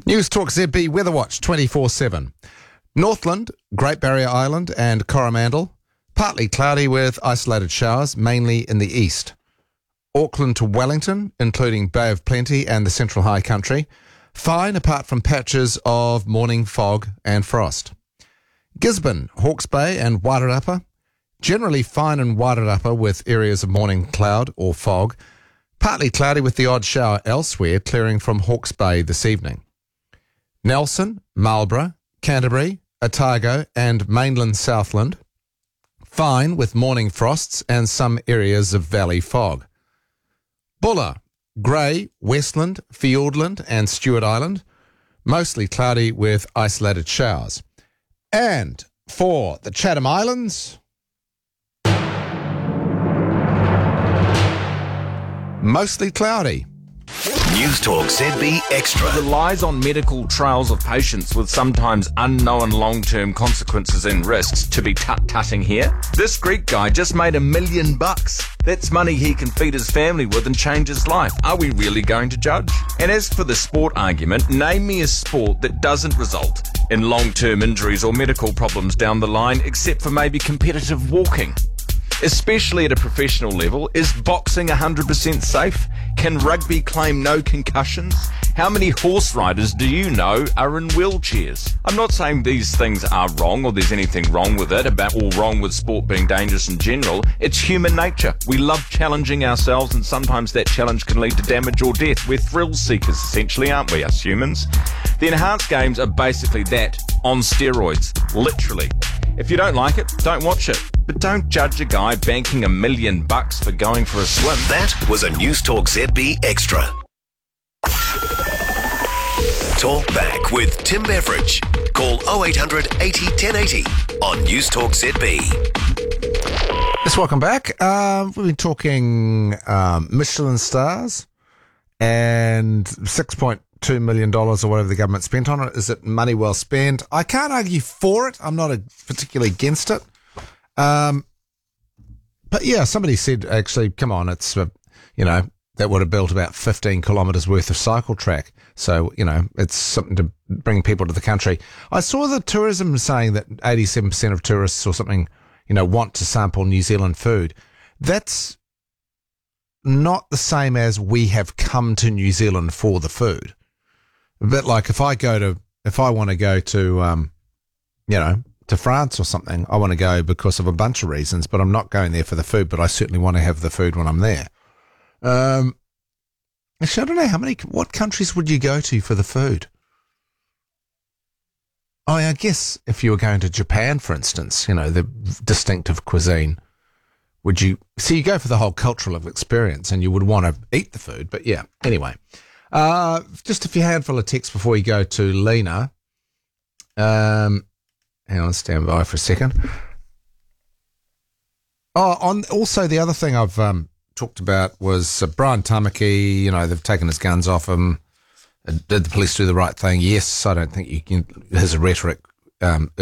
News Talk ZB Weather Watch 24/7. Northland, Great Barrier Island and Coromandel, partly cloudy with isolated showers, mainly in the east. Auckland to Wellington, including Bay of Plenty and the Central High Country, fine apart from patches of morning fog and frost. Gisborne, Hawke's Bay and Wairarapa, generally fine in Wairarapa with areas of morning cloud or fog, partly cloudy with the odd shower elsewhere, clearing from Hawke's Bay this evening. Nelson, Marlborough, Canterbury, Otago and mainland Southland, fine with morning frosts and some areas of valley fog. Bulla, Grey, Westland, Fiordland and Stewart Island, mostly cloudy with isolated showers. And for the Chatham Islands, mostly cloudy. News Talk ZB Extra. Relies on medical trials of patients with sometimes unknown long-term consequences and risks to be tut-tutting here. This Greek guy just made $1 million. That's money he can feed his family with and change his life. Are we really going to judge? And as for the sport argument, name me a sport that doesn't result in long-term injuries or medical problems down the line, except for maybe competitive walking. Especially at a professional level, is boxing 100% safe? Can rugby claim no concussions? How many horse riders do you know are in wheelchairs? I'm not saying these things are wrong or there's anything wrong with it or wrong with sport being dangerous in general. It's human nature. We love challenging ourselves and sometimes that challenge can lead to damage or death. We're thrill seekers essentially, aren't we, us humans? The enhanced games are basically that on steroids, literally. If you don't like it, don't watch it. But don't judge a guy banking $1 million for going for a swim. That was a News Talk ZB Extra. Talk back with Tim Beveridge. Call 0800 80 1080 on News Talk ZB. Yes, welcome back. We've been talking Michelin stars and $6.2 million or whatever the government spent on it. Is it money well spent? I can't argue for it. I'm not particularly against it. But yeah, somebody said, actually, come on, it's, that would have built about 15 kilometres worth of cycle track. So, it's something to bring people to the country. I saw the tourism saying that 87% of tourists or something, want to sample New Zealand food. That's not the same as we have come to New Zealand for the food. A bit like if I want to go to, to France or something, I want to go because of a bunch of reasons, but I'm not going there for the food, but I certainly want to have the food when I'm there. Actually, I don't know what countries would you go to for the food? Oh, I guess if you were going to Japan, for instance, the distinctive cuisine, you go for the whole cultural experience and you would want to eat the food, but yeah, anyway. Just a few handful of texts before you go to Lena. Hang on, stand by for a second. Also the other thing I've talked about was Brian Tamaki. They've taken his guns off him. Did the police do the right thing? Yes, I don't think his rhetoric